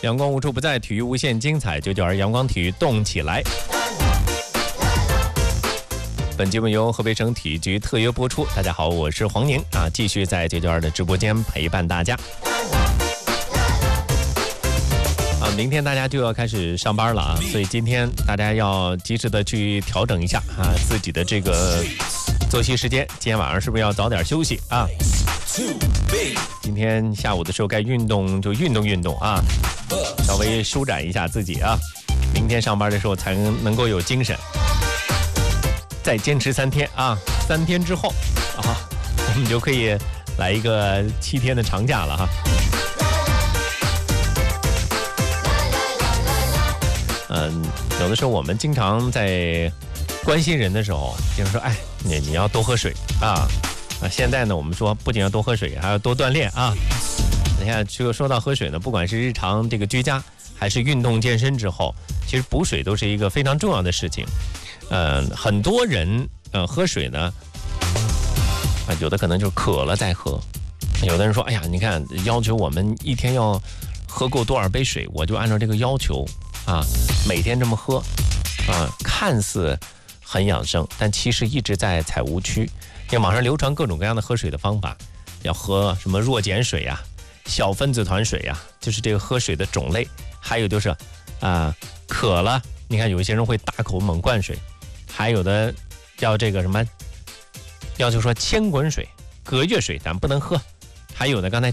阳光无处不在，体育无限精彩，就叫阳光体育动起来。本节目由河北省体育局特约播出。大家好，我是黄宁啊，继续在992的直播间陪伴大家。明天大家就要开始上班了啊，所以今天大家要及时的去调整一下啊自己的这个作息时间。今天晚上是不是要早点休息啊？今天下午的时候该运动就运动啊，稍微舒展一下自己啊。明天上班的时候才能够有精神。再坚持3天啊，3天之后啊，我们就可以来一个7天的长假了哈。有的时候我们经常在关心人的时候，经常说，哎，你要多喝水啊。现在呢，我们说不仅要多喝水，还要多锻炼啊。你看，这个说到喝水呢，不管是日常这个居家，还是运动健身之后，其实补水都是一个非常重要的事情。很多人喝水呢，有的可能就渴了再喝，有的人说，哎呀，你看要求我们一天要喝够多少杯水，我就按照这个要求啊，每天这么喝啊，看似很养生，但其实一直在踩误区。因为网上流传各种各样的喝水的方法，要喝什么弱碱水呀、小分子团水呀，就是这个喝水的种类。还有就是渴了，你看有一些人会大口猛灌水，还有的叫这个什么，要求说千滚水、隔月水咱不能喝，还有的刚才